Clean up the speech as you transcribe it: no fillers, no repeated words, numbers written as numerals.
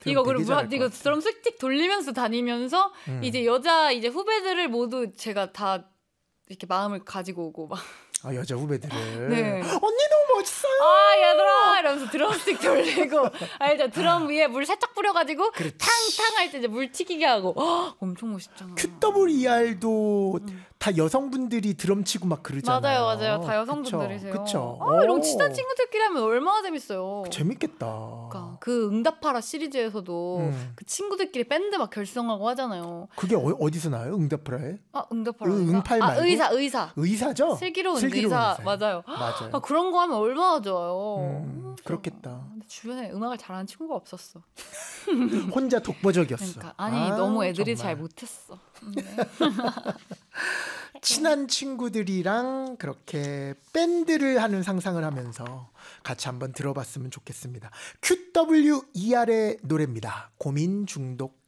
이거 드럼 스틱 돌리면서 다니면서 이제 여자 이제 후배들을 모두 제가 다 이렇게 마음을 가지고 오고 막. 아, 여자 후배들을. 네. 언니 너무 멋있어요. 아, 얘들아 이러면서 드럼스틱 돌리고 알죠? 드럼 위에 물 살짝 뿌려가지고 그렇지. 탕탕 할 때 이제 물 튀기게 하고 엄청 멋있잖아. QWER도 다 여성분들이 드럼 치고 막 그러잖아요. 맞아요. 다 여성분들이세요. 그쵸. 이런 친한 친구들끼리 하면 얼마나 재밌어요. 재밌겠다. 그러니까 그 응답하라 시리즈에서도 그 친구들끼리 밴드 막 결성하고 하잖아요. 그게 어디서 나와요? 응답하라에? 응답하라. 응팔 말고? 의사. 의사죠? 슬기로운 의사. 맞아요. 그런 거 하면 얼마나 좋아요. 그렇겠다. 근데 주변에 음악을 잘하는 친구가 없었어. 혼자 독보적이었어. 그러니까 너무 애들이 정말. 잘 못했어. 친한 친구들이랑 그렇게 밴드를 하는 상상을 하면서 같이 한번 들어봤으면 좋겠습니다. QWER의 노래입니다. 고민 중독.